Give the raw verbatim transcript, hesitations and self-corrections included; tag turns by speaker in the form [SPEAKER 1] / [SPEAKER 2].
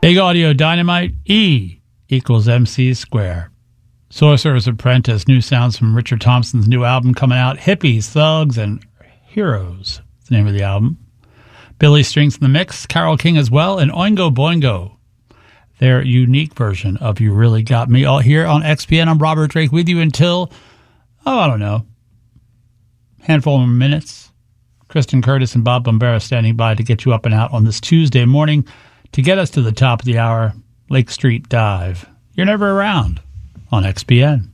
[SPEAKER 1] Big Audio Dynamite, E equals M C square. Sorcerer's Apprentice, new sounds from Richard Thompson's new album coming out. Hippies, Thugs, and Heroes is the name of the album. Billy Strings in the mix, Carole King as well, and Oingo Boingo, their unique version of You Really Got Me. All here on X P N. I'm Robert Drake with you until, oh, I don't know, handful of minutes. Kristen Curtis and Bob Bombera standing by to get you up and out on this Tuesday morning to get us to the top of the hour. Lake Street Dive. You're never around on X P N.